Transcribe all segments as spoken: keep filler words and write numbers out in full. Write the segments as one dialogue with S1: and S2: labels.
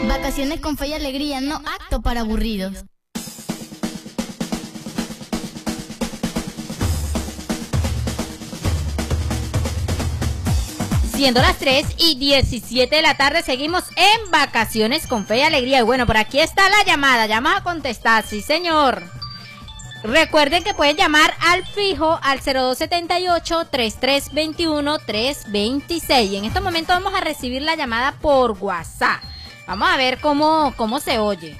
S1: Vacaciones con fe y alegría, no acto para aburridos.
S2: Siendo las tres y diecisiete de la tarde, seguimos en Vacaciones con Fe y Alegría. Y bueno, por aquí está la llamada, ya vamos a contestar, sí señor. Recuerden que pueden llamar al fijo al cero dos setenta y ocho, treinta y tres veintiuno, trescientos veintiséis. Y en este momento vamos a recibir la llamada por WhatsApp. Vamos a ver cómo, cómo se oye.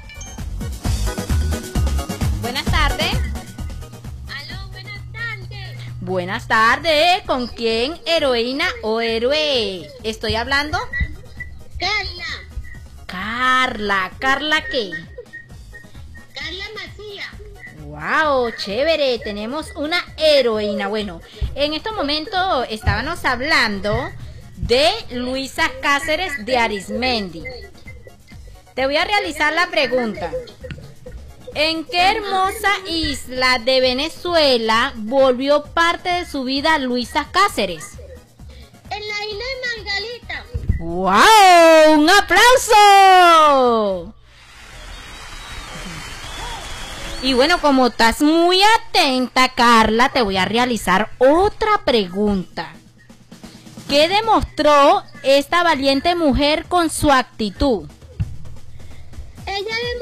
S2: Buenas tardes.
S3: Aló, buenas tardes.
S2: Buenas tardes. ¿Con quién, heroína o héroe? ¿Estoy hablando?
S3: Carla.
S2: Carla. ¿Carla qué?
S3: Carla Macías.
S2: Wow, chévere, tenemos una heroína. Bueno, en estos momentos estábamos hablando de Luisa Cáceres de Arismendi. Te voy a realizar la pregunta. ¿En qué hermosa isla de Venezuela volvió parte de su vida Luisa Cáceres?
S3: En la isla de Margarita.
S2: ¡Wow! ¡Un aplauso! Y bueno, como estás muy atenta, Carla, te voy a realizar otra pregunta. ¿Qué demostró esta valiente mujer con su actitud?
S3: Ella